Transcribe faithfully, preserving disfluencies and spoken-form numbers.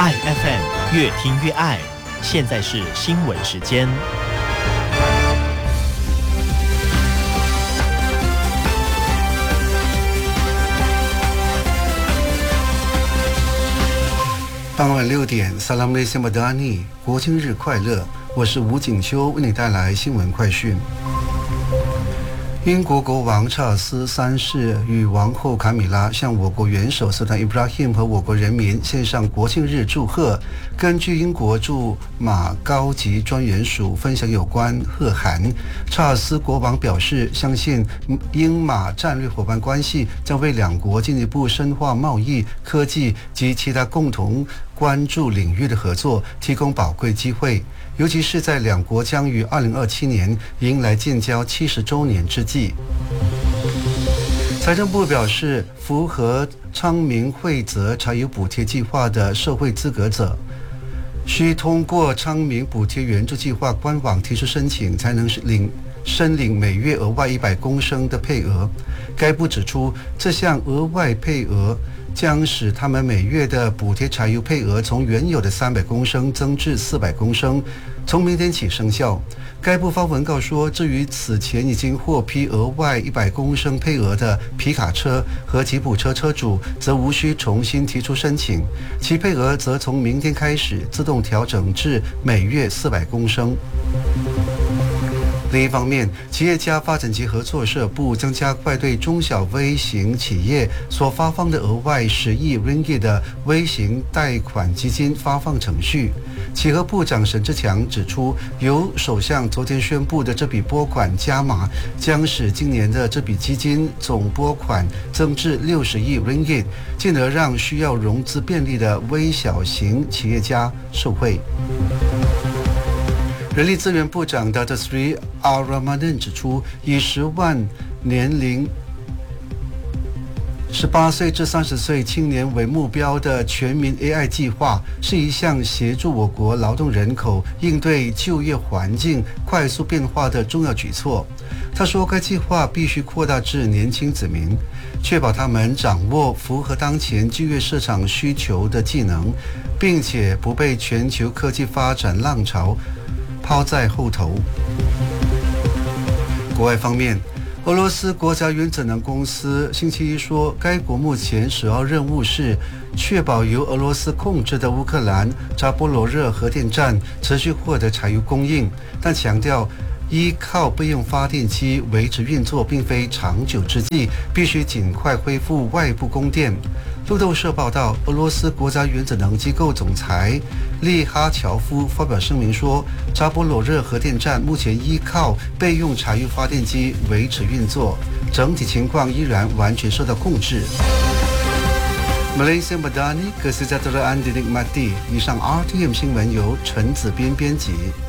爱 F M 越听越爱，现在是新闻时间。 傍晚六点 Salam Malaysia Madani 国庆日快乐，我是吴景秋，为你带来新闻快讯。英国国王查尔斯三世与王后卡米拉向我国元首苏丹伊布拉欣和我国人民献上国庆日祝贺。根据英国驻马高级专员署分享有关贺函，查尔斯国王表示，相信英马战略伙伴关系将为两国进一步深化贸易、科技及其他共同关注领域的合作提供宝贵机会，尤其是在两国将于二零二七年迎来建交七十周年之际。财政部表示，符合昌明惠泽柴油补贴计划的社会资格者，需通过昌明补贴援助计划官网提出申请，才能领申领每月额外一百公升的配额。该部指出，这项额外配额将使他们每月的补贴柴油配额从原有的三百公升增至四百公升，从明天起生效。该部发文告说，至于此前已经获批额外一百公升配额的皮卡车和吉普车车主，则无需重新提出申请，其配额则从明天开始自动调整至每月四百公升。另一方面，企业家发展及合作社部将加快对中小微型企业所发放的额外十亿 ringgit 的微型贷款基金发放程序。企合部长沈志强指出，由首相昨天宣布的这笔拨款加码，将使今年的这笔基金总拨款增至六十亿 ringgit， 进而让需要融资便利的微小型企业家受惠。人力资源部长 Datuk Seri Ar-Ramadan 指出，以十万年龄十八岁至三十岁青年为目标的全民 A I 计划，是一项协助我国劳动人口应对就业环境快速变化的重要举措。他说，该计划必须扩大至年轻子民，确保他们掌握符合当前就业市场需求的技能，并且不被全球科技发展浪潮抛在后头。国外方面，俄罗斯国家原子能公司星期一说，该国目前首要任务是确保由俄罗斯控制的乌克兰扎波罗热核电站持续获得柴油供应，但强调依靠备用发电机维持运作并非长久之计，必须尽快恢复外部供电。路透社报道，俄罗斯国家原子能机构总裁利哈乔夫发表声明说，扎波罗热核电站目前依靠备用柴油发电机维持运作，整体情况依然完全受到控制。Malaysia Madani Kesejahteraan dinikmati。以上 R T M 新闻由陈子斌编辑。